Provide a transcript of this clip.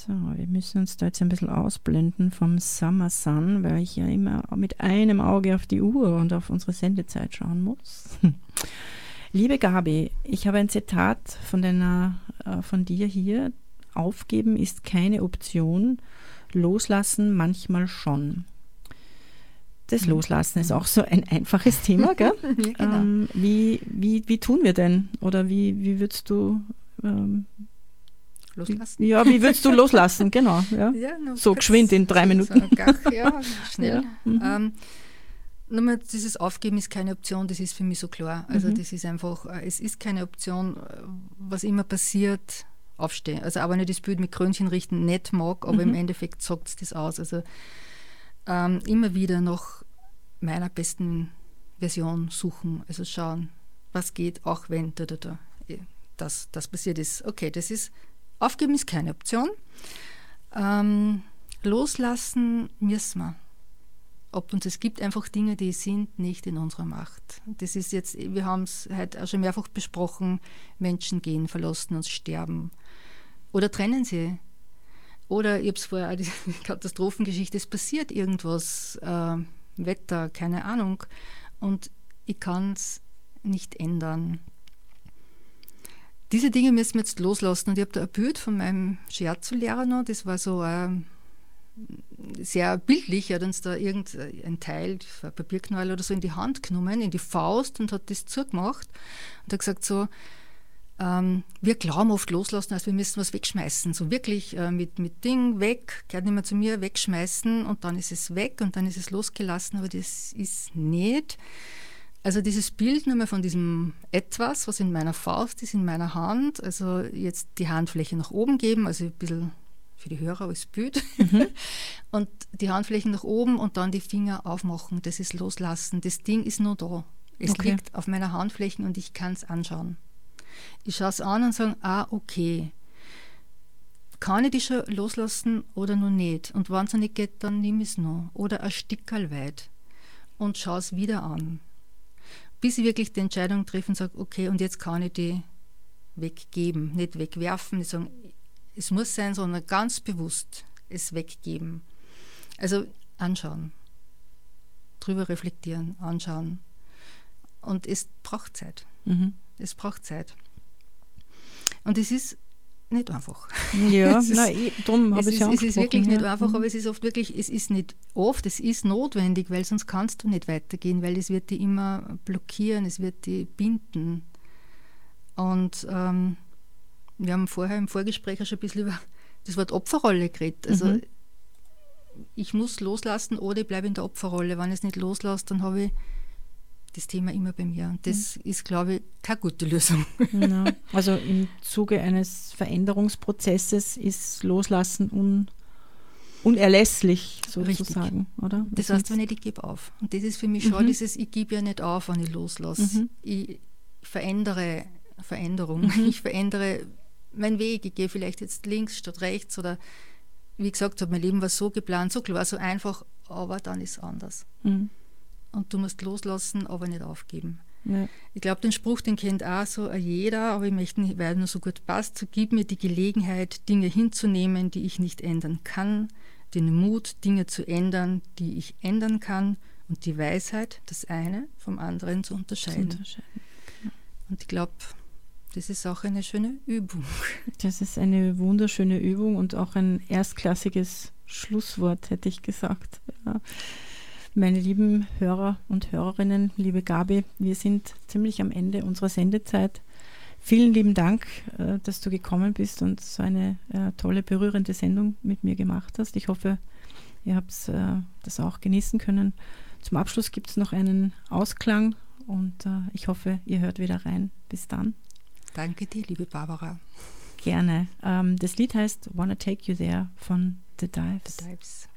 So, wir müssen uns da jetzt ein bisschen ausblenden vom Summer Sun, weil ich ja immer mit einem Auge auf die Uhr und auf unsere Sendezeit schauen muss. Liebe Gabi, ich habe ein Zitat von dir hier. Aufgeben ist keine Option, loslassen manchmal schon. Das Loslassen ist auch so ein einfaches Thema, gell? Ja, genau. Wie tun wir denn? Oder wie würdest du Loslassen? Ja, wie würdest du loslassen? Genau. Ja. Ja, So geschwind in 3 Minuten. Ja, schnell. Ja. Nochmal, dieses Aufgeben ist keine Option, das ist für mich so klar. Also das ist einfach, es ist keine Option, was immer passiert, aufstehen. Also aber nicht das Bild mit Krönchen richten nicht mag, aber im Endeffekt sagt es das aus. Also immer wieder nach meiner besten Version suchen, also schauen, was geht, auch wenn das passiert ist. Okay, Aufgeben ist keine Option. Loslassen müssen wir. Und es gibt einfach Dinge, die sind nicht in unserer Macht. Das ist jetzt, wir haben es heute auch schon mehrfach besprochen, Menschen gehen, verlassen uns, sterben oder trennen sie. Oder ich habe es vorher, die Katastrophengeschichte, es passiert irgendwas, Wetter, keine Ahnung, und ich kann es nicht ändern. Diese Dinge müssen wir jetzt loslassen. Und ich habe da ein Bild von meinem Shiatsu-Lehrer noch, das war so sehr bildlich. Er hat uns da irgendein Teil, ein Papierknäuel oder so, in die Hand genommen, in die Faust, und hat das zugemacht und hat gesagt so, wir glauben oft loslassen, also wir müssen was wegschmeißen. So wirklich mit Ding weg, gehört nicht mehr zu mir, wegschmeißen, und dann ist es weg und dann ist es losgelassen, aber das ist nicht. Also dieses Bild nochmal von diesem Etwas, was in meiner Faust ist, in meiner Hand, also jetzt die Handfläche nach oben geben, also ein bisschen für die Hörer als Bild, und die Handflächen nach oben und dann die Finger aufmachen, das ist loslassen. Das Ding ist noch da. Es liegt auf meiner Handflächen und ich kann es anschauen. Ich schaue es an und sage, okay, kann ich die schon loslassen oder noch nicht? Und wenn es noch nicht geht, dann nehme ich es noch. Oder ein Stickerl weit und schaue es wieder an. Bis ich wirklich die Entscheidung treffe und sage, okay, und jetzt kann ich die weggeben, nicht wegwerfen, nicht sagen, es muss sein, sondern ganz bewusst es weggeben. Also anschauen, drüber reflektieren, anschauen. Und es braucht Zeit. Es braucht Zeit. Und es ist nicht einfach. Ja, darum habe ich es ja Es ist wirklich nicht einfach, aber es ist oft wirklich, es ist notwendig, weil sonst kannst du nicht weitergehen, weil es wird dich immer blockieren, es wird dich binden. Und wir haben vorher im Vorgespräch auch schon ein bisschen über das Wort Opferrolle geredet. Also ich muss loslassen oder ich bleibe in der Opferrolle. Wenn ich es nicht loslasse, dann habe ich das Thema immer bei mir. Und das ist, glaube ich, keine gute Lösung. Ja. Also im Zuge eines Veränderungsprozesses ist Loslassen unerlässlich, sozusagen, oder? Das heißt, wenn ich gebe auf. Und das ist für mich schon dieses, ich gebe ja nicht auf, wenn ich loslasse. Ich verändere Veränderung. Ich verändere meinen Weg. Ich gehe vielleicht jetzt links statt rechts, oder wie gesagt, mein Leben war so geplant, so klar, so einfach, aber dann ist es anders. Und du musst loslassen, aber nicht aufgeben. Ja. Ich glaube, den Spruch, den kennt auch so jeder, aber ich möchte nicht, weil er nur so gut passt, so gib mir die Gelegenheit, Dinge hinzunehmen, die ich nicht ändern kann, den Mut, Dinge zu ändern, die ich ändern kann, und die Weisheit, das eine vom anderen zu unterscheiden. Genau. Und ich glaube, das ist auch eine schöne Übung. Das ist eine wunderschöne Übung und auch ein erstklassiges Schlusswort, hätte ich gesagt. Ja. Meine lieben Hörer und Hörerinnen, liebe Gabi, wir sind ziemlich am Ende unserer Sendezeit. Vielen lieben Dank, dass du gekommen bist und so eine tolle, berührende Sendung mit mir gemacht hast. Ich hoffe, ihr habt das auch genießen können. Zum Abschluss gibt es noch einen Ausklang und ich hoffe, ihr hört wieder rein. Bis dann. Danke dir, liebe Barbara. Gerne. Das Lied heißt Wanna Take You There von The Dives.